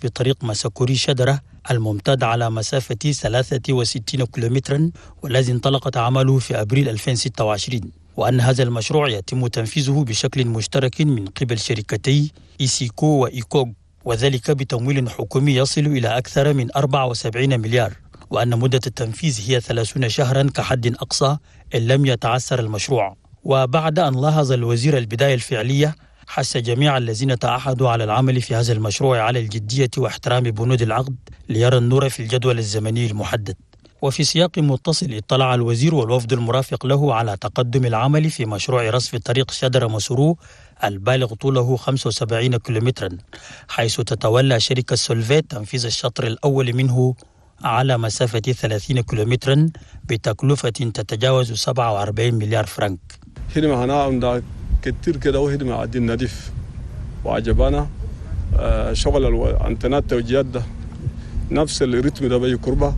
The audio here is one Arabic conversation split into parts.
رصف طريق مسكوري شدرة الممتد على مسافة 63 كيلومترا، والذي انطلقت عمله في أبريل 2026، وأن هذا المشروع يتم تنفيذه بشكل مشترك من قبل شركتي إيسيكو وإيكوغ، وذلك بتمويل حكومي يصل إلى أكثر من 74 مليار، وأن مدة التنفيذ هي 30 شهرا كحد أقصى إن لم يتعثر المشروع. وبعد أن لاحظ الوزير البداية الفعلية، حث جميع الذين تعهدوا على العمل في هذا المشروع على الجدية واحترام بنود العقد ليرى النور في الجدول الزمني المحدد. وفي سياق متصل اطلع الوزير والوفد المرافق له على تقدم العمل في مشروع رصف طريق شدرة مسرو البالغ طوله 75 كيلومترا، حيث تتولى شركة سولفيت تنفيذ الشطر الأول منه على مسافة 30 كيلومترا بتكلفة تتجاوز 47 مليار فرنك. هنا هنا كتير كده وهدمة عدين نظيف وعجبانا شغل الانتنات توجيهات ده نفس الريتم ده بيجي قربة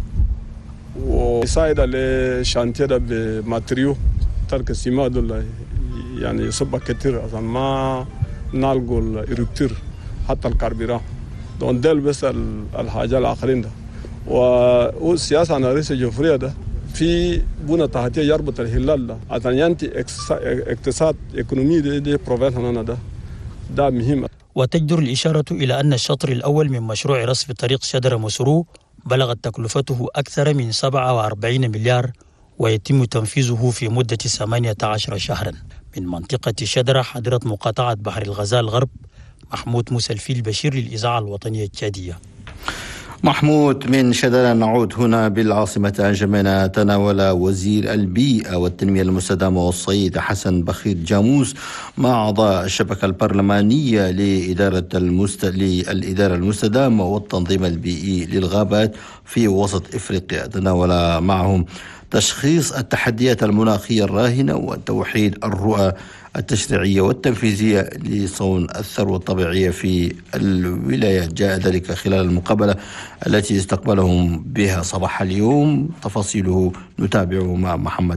ويساعد على شانتيه ده بماتريو ترك السماء دول يعني يصب كتير عشان ما نلقوا الإربتير حتى الكاربيرا دون ديل بس الحاجة الآخرين ده. والسياسة عن رئيس الجمهورية ده في بنى تحتية يربط الهلال ده عشان ينتي اقتصاد اقتصادي دي بروفينس هنا ده مهم. وتجدر الإشارة إلى أن الشطر الأول من مشروع رصف طريق شدرة مسرو بلغت تكلفته أكثر من 47 مليار، ويتم تنفيذه في مدة 18 شهرا. من منطقة شدرة حضرة مقاطعة بحر الغزال الغرب، محمود موسى الفيل بشير للإذاعة الوطنية التشادية. محمود من شدرة. نعود هنا بالعاصمة أنجمنا. تناول وزير البيئة والتنمية المستدامة والصيد حسن بخيت جاموس مع أعضاء الشبكة البرلمانية للإدارة المستدامة والتنظيم البيئي للغابات في وسط إفريقيا. تناول معهم تشخيص التحديات المناخية الراهنة وتوحيد الرؤى التشريعية والتنفيذية لصون الثروة الطبيعية في الولايات. جاء ذلك خلال المقابلة التي استقبلهم بها صباح اليوم. تفاصيله نتابعه مع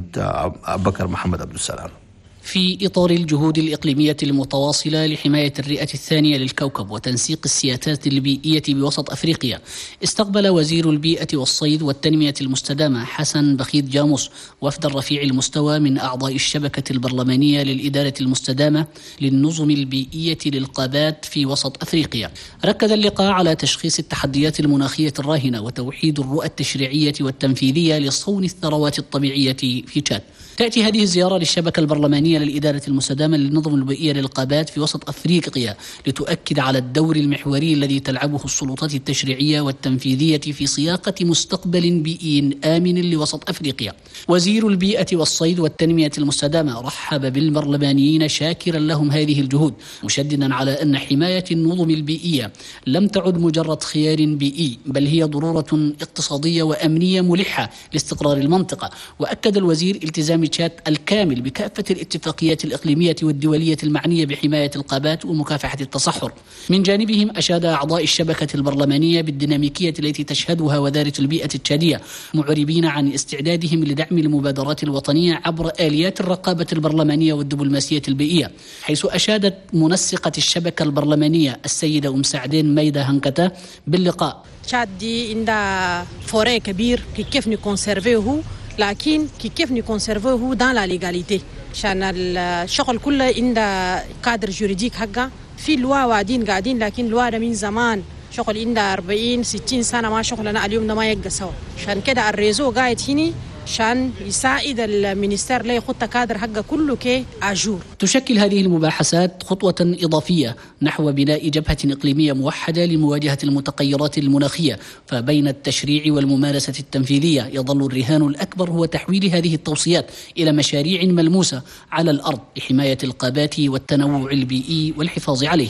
محمد عبد السلام. في إطار الجهود الإقليمية المتواصلة لحماية الرئة الثانية للكوكب وتنسيق السياسات البيئية بوسط أفريقيا، استقبل وزير البيئة والصيد والتنمية المستدامة حسن بخيت جاموس وفد رفيع المستوى من أعضاء الشبكة البرلمانية للإدارة المستدامة للنظم البيئية للغابات في وسط أفريقيا. ركز اللقاء على تشخيص التحديات المناخية الراهنة وتوحيد الرؤى التشريعية والتنفيذية لصون الثروات الطبيعية في تشاد. تأتي هذه الزيارة للشبكة البرلمانية للإدارة المستدامة للنظم البيئية للغابات في وسط أفريقيا لتؤكد على الدور المحوري الذي تلعبه السلطات التشريعية والتنفيذية في صياغة مستقبل بيئي آمن لوسط أفريقيا. وزير البيئة والصيد والتنمية المستدامة رحب بالبرلمانيين شاكرا لهم هذه الجهود، مشددا على أن حماية النظم البيئية لم تعد مجرد خيار بيئي، بل هي ضرورة اقتصادية وأمنية ملحة لاستقرار المنطقة. وأكد الوزير التزام تشاد الكامل بكافة الاتفاقيات الإقليمية والدولية المعنية بحماية الغابات ومكافحة التصحر. من جانبهم أشاد أعضاء الشبكة البرلمانية بالديناميكية التي تشهدها وزارة البيئة التشادية، معربين عن استعدادهم لدعم المبادرات الوطنية عبر آليات الرقابة البرلمانية والدبلوماسية البيئية، حيث أشادت منسقة الشبكة البرلمانية السيدة سعدين ميدا هنكتا باللقاء. تشاد دي عندها فوري كبير كيف نكونسيرفيه، لكن كيف نكونسيرفيه دان لا ليغاليتي، عشان الشغل كله عندها كادر جوريديك حقه. في لوا وادين قاعدين، لكن لوا ده من زمان شغل عندها 40-60 سنة ما شغلنا اليوم ده ما يقى سوا. عشان كده الريزو قاعد هنا عشان يساعد المينستير لا يخط كادر حقه كله كي عجور. تشكل هذه المباحثات خطوة إضافية نحو بناء جبهة إقليمية موحدة لمواجهة المتغيرات المناخية. فبين التشريع والممارسة التنفيذية يظل الرهان الأكبر هو تحويل هذه التوصيات إلى مشاريع ملموسة على الأرض لحماية الغابات والتنوع البيئي والحفاظ عليه.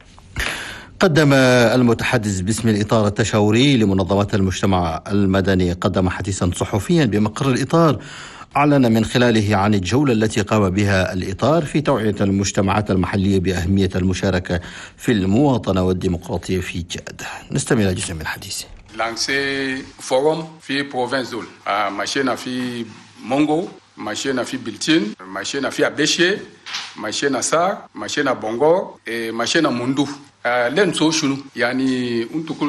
قدم المتحدث باسم الإطار التشاوري لمنظمات المجتمع المدني حديثا صحفيا بمقر الإطار، أعلن من خلاله عن الجولة التي قام بها الإطار في توعية المجتمعات المحلية بأهمية المشاركة في المواطنة والديمقراطية في تشاد. نستمع إلى جزء من حديثه. لانسي فورم في بروفنس دول ماشينا في مونغو، ماشينا في بلتين، ماشينا في أبيشي، ماشينا سار، ماشينا بونغور، ماشينا موندو. لين سو شنو يعني انتو